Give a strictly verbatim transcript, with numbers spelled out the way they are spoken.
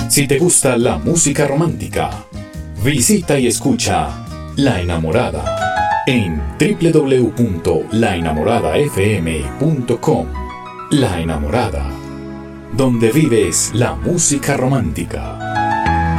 Si te gusta la música romántica, visita y escucha La Enamorada en doble u doble u doble u punto la enamorada f m punto com. La Enamorada, donde vives la música romántica.